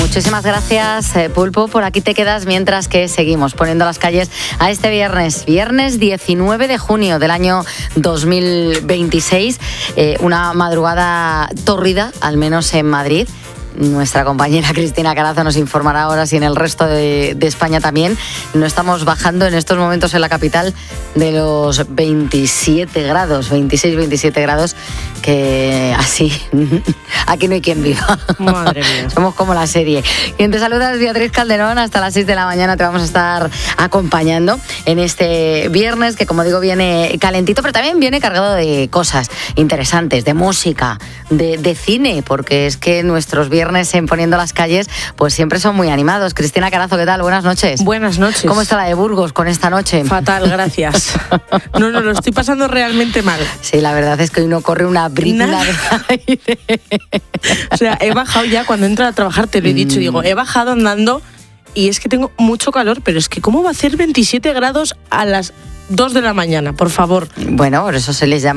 Muchísimas gracias, Pulpo. Por aquí te quedas mientras que seguimos poniendo las calles a este viernes 19 de junio del año 2026. Una madrugada tórrida, al menos en Madrid. Nuestra compañera Cristina Carazo nos informará ahora si en el resto de España también. No estamos bajando en estos momentos en la capital de los 27 grados, 26, 27 grados, que así, aquí no hay quien viva. Madre mía. Somos como la serie. Quien te saluda es Beatriz Calderón. Hasta las 6 de la mañana te vamos a estar acompañando en este viernes que, como digo, viene calentito, pero también viene cargado de cosas interesantes, de música, de cine, porque es que nuestros viernes en Poniendo las Calles pues siempre son muy animados. Cristina Carazo, ¿qué tal? Buenas noches. Buenas noches. ¿Cómo está la de Burgos con esta noche? Fatal, gracias. No, lo estoy pasando realmente mal. Sí, la verdad es que hoy no corre una brisa de aire. O sea, he bajado ya, cuando entro a trabajar, te lo he dicho, digo, he bajado andando y es que tengo mucho calor, pero es que ¿cómo va a hacer 27 grados a las 2 de la mañana? Por favor. Bueno, por eso se les llama